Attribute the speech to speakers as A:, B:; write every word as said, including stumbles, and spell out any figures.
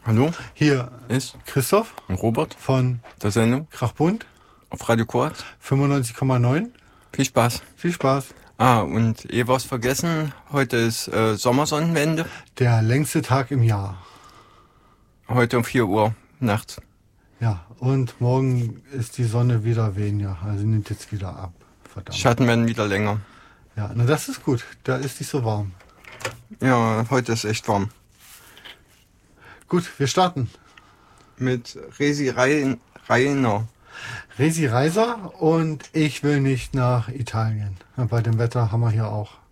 A: Hallo,
B: Hier
A: ist
B: Christoph
A: Robert
B: von
A: der Sendung
B: Krachbund
A: auf Radio Korax.
B: fünfundneunzig Komma neun.
A: Viel Spaß.
B: Viel Spaß.
A: Ah, und eh was vergessen, heute ist äh, Sommersonnenwende,
B: Der längste Tag im Jahr.
A: heute um vier Uhr nachts.
B: Ja, und morgen ist die Sonne wieder weniger, also nimmt jetzt wieder ab. Verdammt.
A: Schatten werden wieder länger.
B: Ja, na das ist gut, da ist nicht so warm.
A: Ja, heute ist echt warm.
B: Gut, wir starten.
A: Mit Resi Rein- Reiner.
B: Resi Reiser und ich will nicht nach Italien. Bei dem Wetter haben wir hier auch.